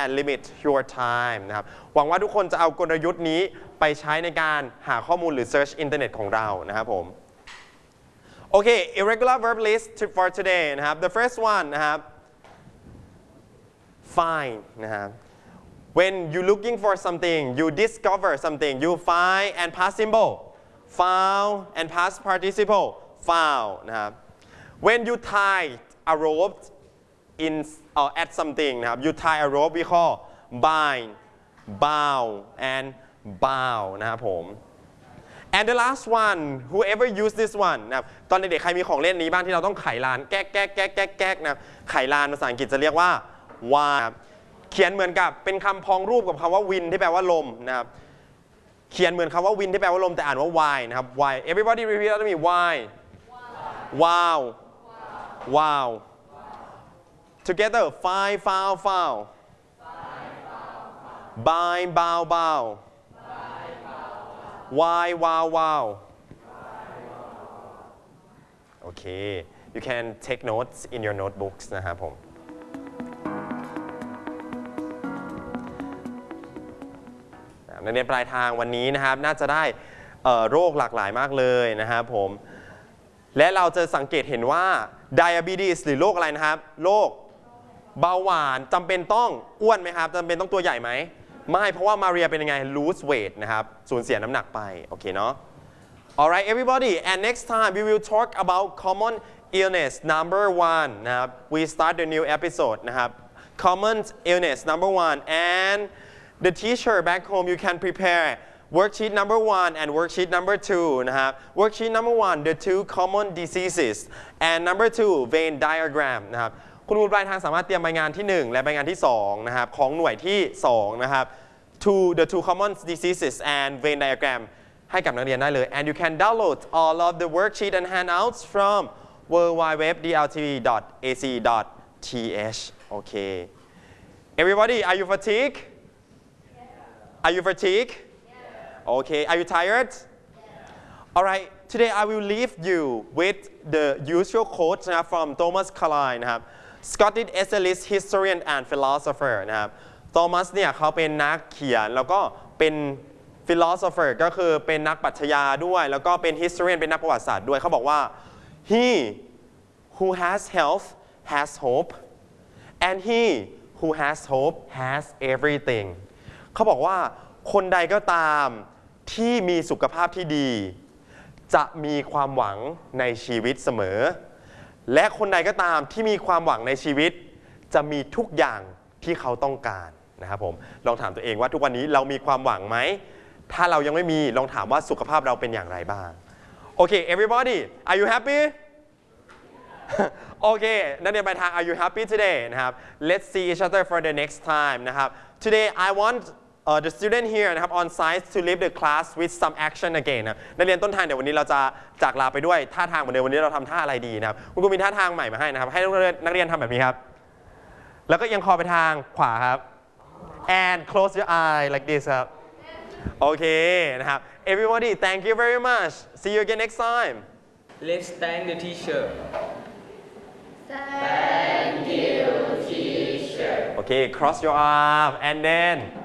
and limit your time นะครับหวังว่าทุกคนจะเอากลยุทธ์นี้ไปใช้ในการหาข้อมูลหรือ search อินเทอร์เน็ตของเรานะครับผมโอเค irregular verb list for today นะครับ the first one นะครับ find นะครับ when you looking for something you discover something you find and past simple found and past participle found นะครับ when you tie a rope in at something นะครับ you tie a rope we call bind bound and bound นะครับผม and the last one whoever use this one นะครับตอนเด็กๆใครมีของเล่นนี้บ้างที่เราต้องไขลานแก๊กแก๊กแก๊กแก๊กแก๊กนะครับไขลานภาษาอังกฤษจะเรียกว่า wine เขียนเหมือนกับเป็นคำพ้องรูปกับคำว่า wind ที่แปลว่าลมนะครับเขียนเหมือนคำว่า wind ที่แปลว่าลมแต่อ่านว่า wine นะครับ wine everybody repeat after me wine wow wow together find found found bind bound bound why wow wow okay you can take notes in your notebooks นะครับผมนักเรียนปลายทางวันนี้นะครับน่าจะได้โรคหลากหลายมากเลยนะครับผมและเราจะสังเกตเห็นว่า diabetes หรือโรคอะไรนะครับโรคเบาหวานจำเป็นต้องอ้วนไหมครับจำเป็นต้องตัวใหญ่ไหมไม่เพราะว่ามาเรียเป็นยังไง lose weight นะครับสูญเสียน้ำหนักไปโอเคเนาะ alright everybody and next time we will talk about common illness number one นะครับ we start the new episode นะครับ common illness number one and the teacher back home you can prepare worksheet number one and worksheet number two นะครับ worksheet number one the two common diseases and number two Venn diagram นะครับคุณครูปลายทางสามารถเตรียมใบงานที่1และใบงานที่2นะครับของหน่วยที่2นะครับ the two common diseases and Venn diagram ให้กับนักเรียนได้เลย and you can download all of the worksheet and handouts from www.dltv.ac.th okay everybody are you fatigued are you fatigued okay are you tired alright today I will leave you with the usual quote นะครับ from Thomas Carlyle นะครับScottish essayist historian and philosopher นะครับโทมัสเนี่ยเขาเป็นนักเขียนแล้วก็เป็น philosopher ก็คือเป็นนักปรัชญาด้วยแล้วก็เป็น historian เป็นนักประวัติศาสตร์ด้วยเขาบอกว่า he who has health has hope and he who has hope has everything เขาบอกว่าคนใดก็ตามที่มีสุขภาพที่ดีจะมีความหวังในชีวิตเสมอและคนใดก็ตามที่มีความหวังในชีวิตจะมีทุกอย่างที่เขาต้องการนะครับผมลองถามตัวเองว่าทุกวันนี้เรามีความหวังไหมถ้าเรายังไม่มีลองถามว่าสุขภาพเราเป็นอย่างไรบ้างโอเค everybody are you happy โอเคนักเรียนปลายทาง are you happy today นะครับ let's see each other for the next time นะครับ today I want the student here นะครับ on site to leave the class with some action again นะนักเรียนต้นทางเดี๋ยววันนี้เราจะจากลาไปด้วยท่าทางเหมือนเดิมวันนี้เราทำท่าอะไรดีนะครับคุณครูมีท่าทางใหม่มาให้นะครับให้นักเรียนทำแบบนี้ครับแล้วก็เอียงคอไปทางขวาครับ and close your eye like this ครับโอเคนะครับ everybody thank you very much see you again next time let's thank the teacher Thank you teacher okay cross your arm and then